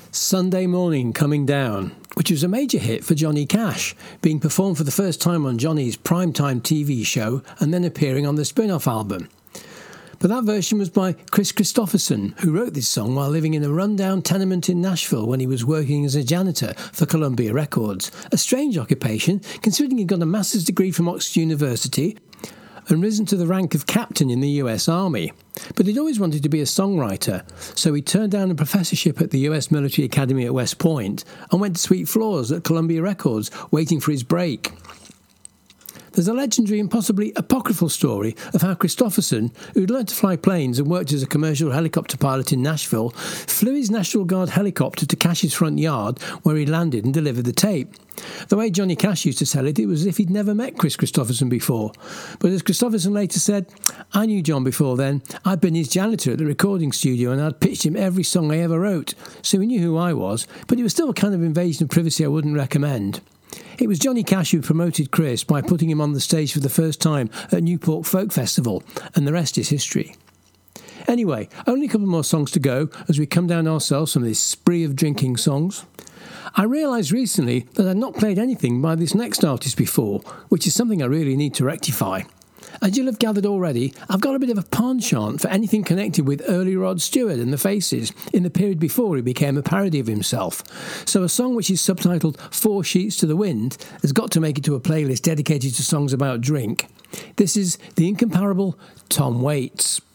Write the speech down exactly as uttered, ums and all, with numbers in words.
Sunday Morning Coming Down, which was a major hit for Johnny Cash, being performed for the first time on Johnny's primetime T V show and then appearing on the spin-off album. But that version was by Chris Christopherson, who wrote this song while living in a rundown tenement in Nashville when he was working as a janitor for Columbia Records. A strange occupation, considering he'd got a master's degree from Oxford University and risen to the rank of captain in the U S Army. But he'd always wanted to be a songwriter, so he turned down a professorship at the U S Military Academy at West Point and went to sweep floors at Columbia Records, waiting for his break. There's a legendary and possibly apocryphal story of how Christopherson, who'd learned to fly planes and worked as a commercial helicopter pilot in Nashville, flew his National Guard helicopter to Cash's front yard, where he landed and delivered the tape. The way Johnny Cash used to tell it, it was as if he'd never met Chris Christopherson before. But as Christopherson later said, "I knew John before then. I'd been his janitor at the recording studio and I'd pitched him every song I ever wrote, so he knew who I was, but it was still a kind of invasion of privacy I wouldn't recommend." It was Johnny Cash who promoted Chris by putting him on the stage for the first time at Newport Folk Festival, and the rest is history. Anyway, only a couple more songs to go as we come down ourselves from this spree of drinking songs. I realised recently that I'd not played anything by this next artist before, which is something I really need to rectify. As you'll have gathered already, I've got a bit of a penchant for anything connected with early Rod Stewart and the Faces in the period before he became a parody of himself. So a song which is subtitled Four Sheets to the Wind has got to make it to a playlist dedicated to songs about drink. This is the incomparable Tom Waits.